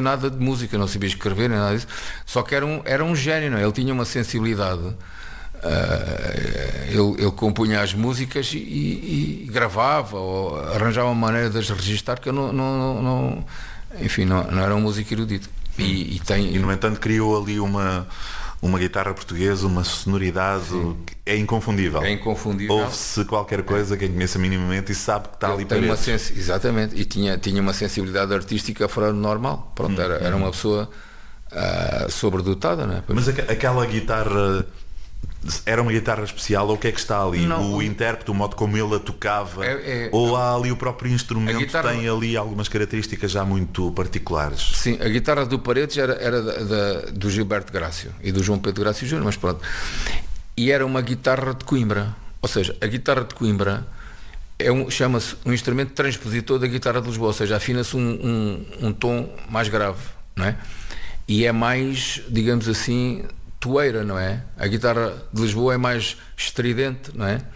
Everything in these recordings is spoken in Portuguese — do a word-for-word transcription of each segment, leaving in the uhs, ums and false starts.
nada de música, não sabia escrever nem nada disso, só que era um, era um gênio, não é? Ele tinha uma sensibilidade, uh, ele, ele compunha as músicas e, e, e gravava ou arranjava uma maneira de as registrar que eu não, não, não enfim, não, não era um músico erudito. E, e, tem, e no entanto criou ali uma uma guitarra portuguesa, uma sonoridade. Sim. É inconfundível. É inconfundível. Ouve-se qualquer coisa, é. Quem conheça minimamente e sabe que está ali para uma sens... Exatamente, e tinha, tinha uma sensibilidade artística fora do normal. Pronto, hum, era, hum. era uma pessoa uh, sobredotada, não é? Mas aqu- aquela guitarra era uma guitarra especial ou o que é que está ali? Não, o intérprete, o modo como ele a tocava, é, é, ou não. Há ali o próprio instrumento guitarra... tem ali algumas características já muito particulares? Sim, a guitarra do Paredes era, era da, da, do Gilberto Grácio e do João Pedro Grácio Júnior, mas pronto. E era uma guitarra de Coimbra, ou seja, a guitarra de Coimbra é um, chama-se um instrumento transpositor da guitarra de Lisboa, ou seja, afina-se um, um, um tom mais grave, não é? E é mais, digamos assim, toeira, não é? A guitarra de Lisboa é mais estridente, não é?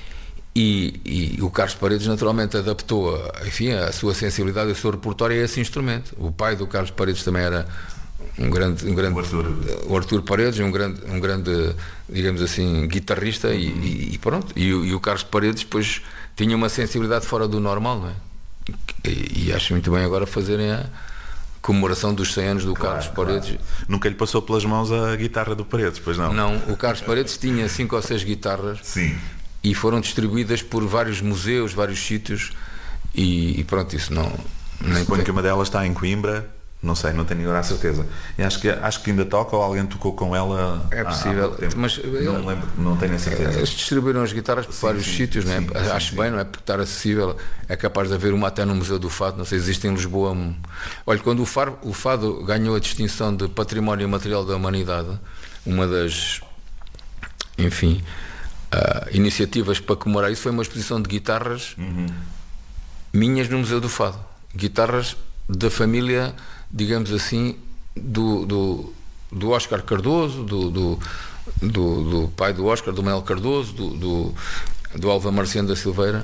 E, e o Carlos Paredes naturalmente adaptou a, enfim, a sua sensibilidade e o seu repertório a esse instrumento. O pai do Carlos Paredes também era um grande, um grande o Arthur, o Arthur Paredes, um grande, um grande, digamos assim, guitarrista. Uhum. e, e pronto. E, e o Carlos Paredes depois tinha uma sensibilidade fora do normal, não é? E, e acho muito bem agora fazerem a comemoração dos cem anos do claro, Carlos Paredes. Claro. Nunca lhe passou pelas mãos a guitarra do Paredes, pois não? Não, o Carlos Paredes tinha cinco ou seis guitarras. Sim. E foram distribuídas por vários museus, vários sítios e, e pronto, isso não... Nem suponho tem... que uma delas está em Coimbra, não sei, não tenho agora a certeza. E acho que, acho que ainda toca ou alguém tocou com ela. É possível, há, há mas não, lembro, não tenho a certeza. Eles distribuíram as guitarras por sim, vários sim, sítios, sim, não é? Sim, acho sim, bem, sim. Não é? Porque estar acessível, é capaz de haver uma até no Museu do Fado, não sei, existe em Lisboa. Um... Olha, quando o Fado, o Fado ganhou a distinção de Património Material da Humanidade, uma das, enfim, uh, iniciativas para comemorar isso foi uma exposição de guitarras uhum. minhas no Museu do Fado, guitarras da família, digamos assim, do, do, do Oscar Cardoso, do, do, do, do pai do Oscar, do Manuel Cardoso, do, do, do Alva Marciano da Silveira,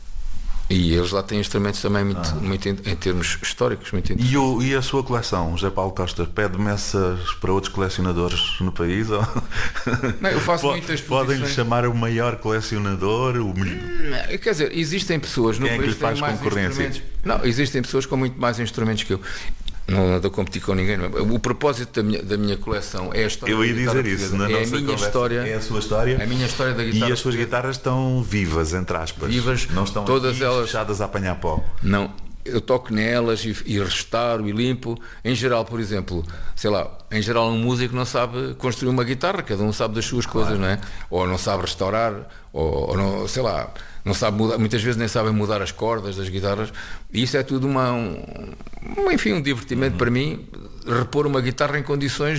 e eles lá têm instrumentos também muito, ah. muito em, em termos históricos muito e, o, e a sua coleção, José Paulo Costa, pede messas para outros colecionadores no país? Ou... Não, eu faço muitas podem-lhe chamar o maior colecionador, o melhor... Quer dizer, existem pessoas no Quem país é que faz mais concorrência? Não, existem pessoas com muito mais instrumentos que eu. Não ando a competir com ninguém. Não é? O propósito da minha, da minha coleção é a história. Eu ia da dizer isso, na é nossa a minha conversa. história. É a sua história. A minha história da guitarra. E as suas guitarras estão vivas, entre aspas. Vivas, não estão todas aqui elas fechadas a apanhar pó. Não. Eu toco nelas e, e restauro e limpo. Em geral, por exemplo, sei lá, em geral um músico não sabe construir uma guitarra, cada um sabe das suas claro. coisas, não é? Ou não sabe restaurar, ou, ou não, sei lá, não sabe mudar, muitas vezes nem sabem mudar as cordas das guitarras. E isso é tudo uma, um, enfim, um divertimento uhum. para mim, repor uma guitarra em condições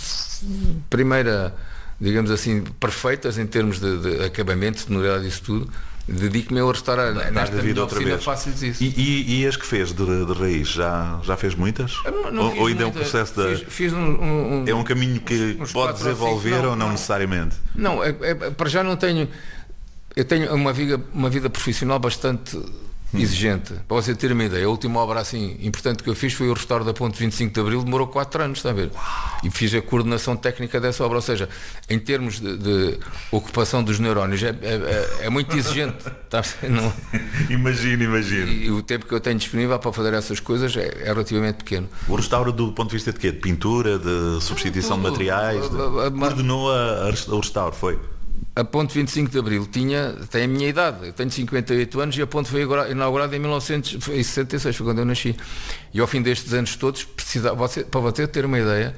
de primeira, digamos assim, perfeitas em termos de, de acabamento, sonoridade e isso tudo. Dedico-me a restaurar nesta vida outra vez. Faço-lhes isso. E, e, e as que fez de, de raiz, já, já fez muitas? Não, não ou, ou ainda é um processo de... Fiz, fiz um, um, é um caminho que uns, uns pode desenvolver ou, não, ou não, não necessariamente? Não, é, é, para já não tenho... Eu tenho uma vida, uma vida profissional bastante hum. exigente. Para você ter uma ideia, a última obra assim importante que eu fiz foi o restauro da Ponte vinte e cinco de Abril, demorou quatro anos, está a ver? Uau. E fiz a coordenação técnica dessa obra, ou seja, em termos de, de ocupação dos neurónios, é, é, é muito exigente. Está a não... Imagino, imagino. E, e o tempo que eu tenho disponível para fazer essas coisas é, é relativamente pequeno. O restauro do ponto de vista de quê? De pintura, de substituição Tudo. de materiais? De... A, a, a, Coordenou a, a, o restauro, foi? A Ponte vinte e cinco de Abril tinha, tem a minha idade, eu tenho cinquenta e oito anos e a ponte foi inaugurada em mil novecentos e sessenta e seis, foi quando eu nasci. E ao fim destes anos todos, precisava, você, para você ter uma ideia,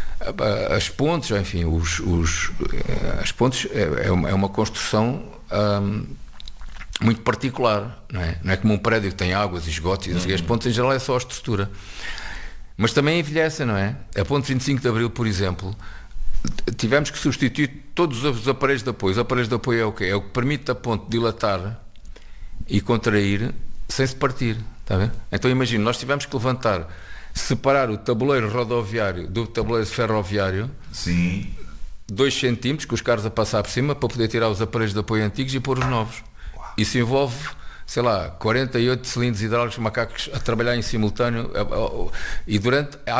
as pontes, enfim, os, os, as pontes é, é, uma, é uma construção hum, muito particular, não é? Não é como um prédio que tem águas e esgotos, e uhum. as pontes em geral é só a estrutura. Mas também envelhecem, não é? A Ponte vinte e cinco de Abril, por exemplo, tivemos que substituir todos os aparelhos de apoio. Os aparelhos de apoio é o quê? É o que permite a ponte dilatar e contrair sem se partir, está a ver? Então imagina, nós tivemos que levantar, separar o tabuleiro rodoviário do tabuleiro ferroviário, sim, dois centímetros, com os carros a passar por cima, para poder tirar os aparelhos de apoio antigos e pôr os novos. Uau. Isso envolve, sei lá, quarenta e oito cilindros hidráulicos macacos a trabalhar em simultâneo, e durante